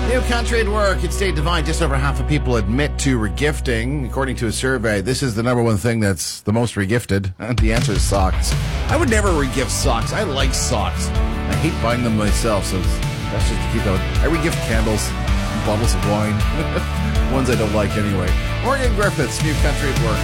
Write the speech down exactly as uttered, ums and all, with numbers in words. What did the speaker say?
New country at work. It's State Divine. Just over half of people admit to regifting. According to a survey, this is the number one thing that's the most regifted. And the answer is socks. I would never regift socks. I like socks. I hate buying them myself, so that's just to keep out. I regift candles, bottles of wine. Ones I don't like anyway. Morgan Griffiths, New Country at Work.